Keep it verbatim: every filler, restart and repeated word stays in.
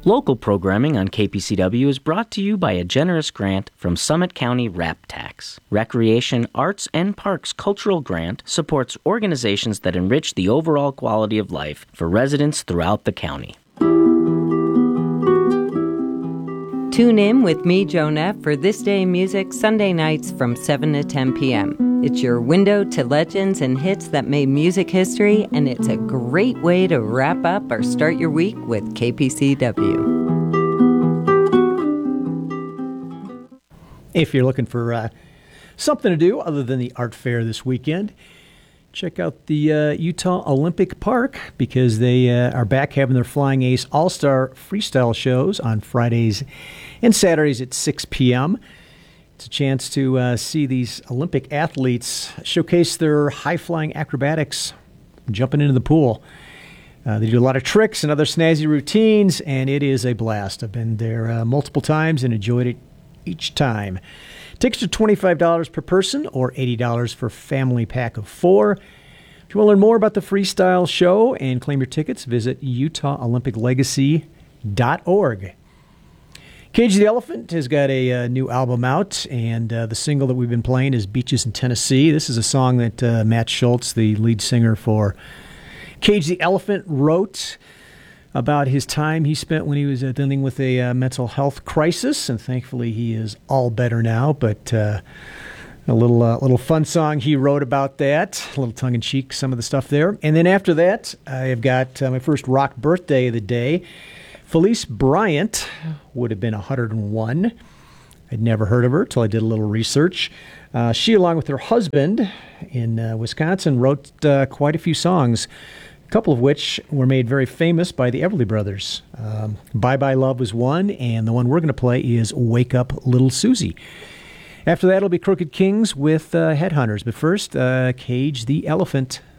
Local programming on K P C W is brought to you by a generous grant from Summit County RAP Tax. Recreation, Arts, and Parks Cultural Grant supports organizations that enrich the overall quality of life for residents throughout the county. Tune in with me, Joan F., for This Day in Music Sunday nights from seven to ten p.m. It's your window to legends and hits that made music history, and it's a great way to wrap up or start your week with K P C W. If you're looking for uh, something to do other than the art fair this weekend, check out the uh, Utah Olympic Park, because they uh, are back having their Flying Ace All-Star Freestyle shows on Fridays and Saturdays at six p.m. It's a chance to uh, see these Olympic athletes showcase their high-flying acrobatics, jumping into the pool. Uh, they do a lot of tricks and other snazzy routines, and it is a blast. I've been there uh, multiple times and enjoyed it each time. Tickets are twenty-five dollars per person or eighty dollars for family pack of four. If you want to learn more about the freestyle show and claim your tickets, visit utah olympic legacy dot org. Cage the Elephant has got a uh, new album out, and uh, the single that we've been playing is Beaches in Tennessee. This is a song that uh, Matt Schultz, the lead singer for Cage the Elephant, wrote about his time he spent when he was uh, dealing with a uh, mental health crisis, and thankfully he is all better now. But uh, a little uh, little fun song he wrote about that, a little tongue-in-cheek, some of the stuff there. And then after that, I've got uh, my first rock birthday of the day. Felice Bryant would have been one hundred one. I'd never heard of her till I did a little research. Uh, she, along with her husband in uh, Wisconsin, wrote uh, quite a few songs, a couple of which were made very famous by the Everly Brothers. Um, Bye Bye Love was one, and the one we're going to play is Wake Up Little Susie. After that, it'll be Crooked Kings with uh, Headhunters. But first, uh, Cage the Elephant.